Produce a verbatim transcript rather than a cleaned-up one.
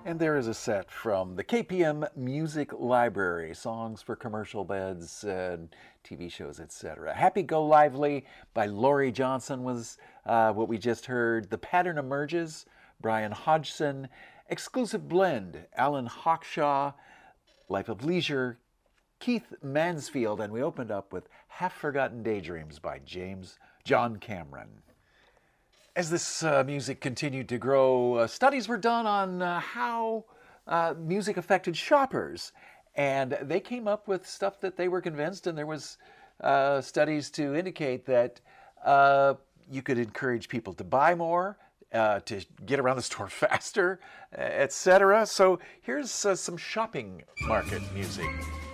And there is a set from the K P M Music Library, songs for commercial beds and T V shows, et cetera. Happy Go Lively by Laurie Johnson was uh, what we just heard. The Pattern Emerges, Brian Hodgson. Exclusive Blend, Alan Hawkshaw. Life of Leisure, Keith Mansfield. And we opened up with Half Forgotten Daydreams by James John Cameron. As this uh, music continued to grow, uh, studies were done on uh, how uh, music affected shoppers. And they came up with stuff that they were convinced, and there was uh, studies to indicate that uh, you could encourage people to buy more, uh, to get around the store faster, et cetera. So here's uh, some shopping market music.